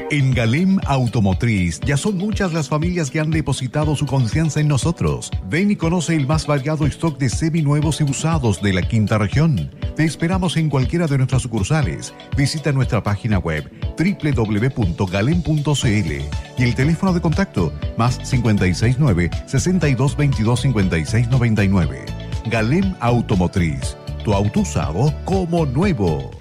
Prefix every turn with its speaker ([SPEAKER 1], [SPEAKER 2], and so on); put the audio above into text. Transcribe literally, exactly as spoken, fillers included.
[SPEAKER 1] En Galem Automotriz ya son muchas las familias que han depositado su confianza en nosotros. Ven y conoce el más variado stock de seminuevos y usados de la quinta región. Te esperamos en cualquiera de nuestras sucursales. Visita nuestra página web doble u doble u doble u punto galem punto c l y el teléfono de contacto más cinco seis nueve, sesenta y dos, veintidós, cincuenta y seis, noventa y nueve. Galem Automotriz, tu auto usado como nuevo.